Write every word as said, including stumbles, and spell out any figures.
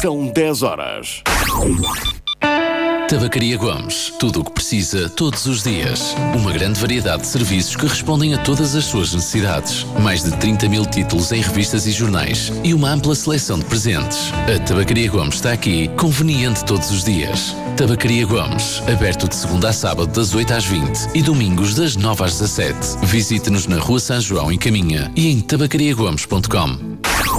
São dez horas. Tabacaria Gomes. Tudo o que precisa todos os dias. Uma grande variedade de serviços que respondem a todas as suas necessidades. Mais de trinta mil títulos em revistas e jornais. E uma ampla seleção de presentes. A Tabacaria Gomes está aqui, conveniente todos os dias. Tabacaria Gomes. Aberto de segunda a sábado das oito às vinte e domingos das nove às dezassete. Visite-nos na Rua São João, em Caminha, e em tabacaria gomes ponto com.